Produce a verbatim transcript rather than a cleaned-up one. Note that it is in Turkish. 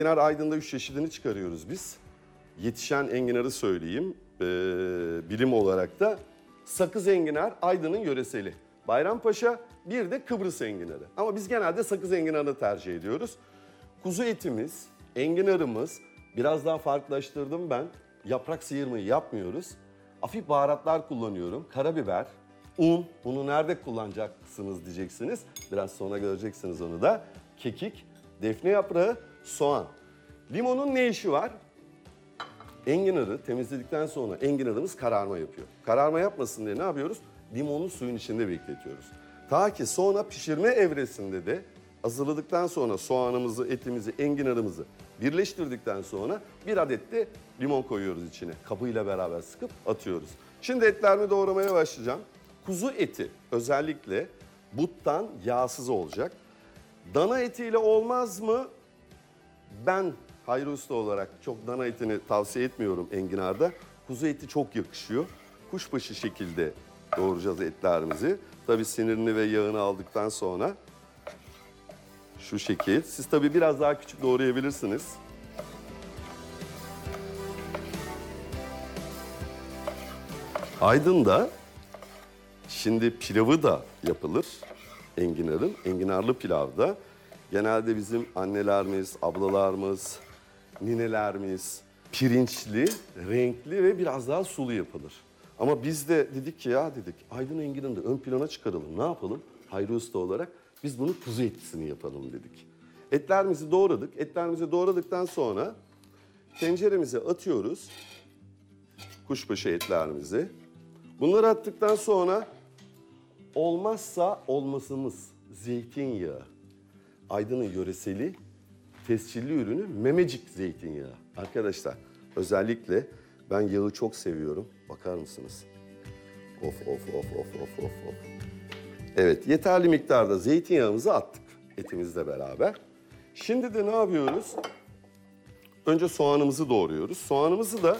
Enginar Aydın'da üç çeşidini çıkarıyoruz biz. Yetişen enginarı söyleyeyim. Ee, bilim olarak da sakız enginar Aydın'ın yöreseli. Bayrampaşa bir de Kıbrıs enginarı. Ama biz genelde sakız enginarını tercih ediyoruz. Kuzu etimiz, enginarımız biraz daha farklılaştırdım ben. Yaprak sıyırmayı yapmıyoruz. Hafif baharatlar kullanıyorum. Karabiber, un. Bunu nerede kullanacaksınız diyeceksiniz. Biraz sonra göreceksiniz onu da. Kekik, defne yaprağı, soğan. Limonun ne işi var? Enginarı temizledikten sonra enginarımız kararma yapıyor. Kararma yapmasın diye ne yapıyoruz? Limonu suyun içinde bekletiyoruz. Ta ki sonra pişirme evresinde de hazırladıktan sonra soğanımızı, etimizi, enginarımızı birleştirdikten sonra bir adet de limon koyuyoruz içine. Kabıyla beraber sıkıp atıyoruz. Şimdi etlerimi doğramaya başlayacağım. Kuzu eti özellikle buttan yağsız olacak. Dana etiyle olmaz mı? Ben Hayri Usta olarak çok dana etini tavsiye etmiyorum enginarda. Kuzu eti çok yakışıyor. Kuşbaşı şekilde doğrayacağız etlerimizi. Tabii sinirini ve yağını aldıktan sonra şu şekil. Siz tabii biraz daha küçük doğrayabilirsiniz. Aydın'da şimdi pilavı da yapılır enginarın. Enginarlı pilavda genelde bizim annelerimiz, ablalarımız, ninelerimiz pirinçli, renkli ve biraz daha sulu yapılır. Ama biz de dedik ki ya dedik Aydın enginarını da ön plana çıkaralım. Ne yapalım? Hayri Usta olarak biz bunu kuzu etlisini yapalım dedik. Etlerimizi doğradık. Etlerimizi doğradıktan sonra tenceremize atıyoruz kuşbaşı etlerimizi. Bunları attıktan sonra olmazsa olmazımız zeytinyağı. Aydın'ın yöreseli tescilli ürünü memecik zeytinyağı. Arkadaşlar özellikle ben yağı çok seviyorum. Bakar mısınız? Of of of of of of of. Evet yeterli miktarda zeytinyağımızı attık etimizle beraber. Şimdi de ne yapıyoruz? Önce soğanımızı doğruyoruz. Soğanımızı da